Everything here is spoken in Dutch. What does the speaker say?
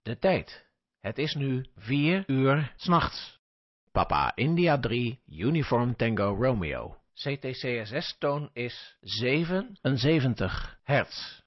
De tijd. Het is nu 4 uur 's nachts. Papa India 3, Uniform Tango Romeo. CTCSS-toon is 77 hertz.